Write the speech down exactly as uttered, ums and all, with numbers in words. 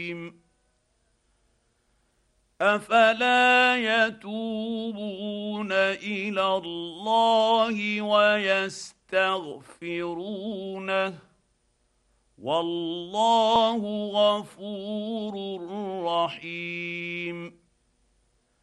رحيم افلا يتوبون الى الله ويستغفرونه والله غفور رحيم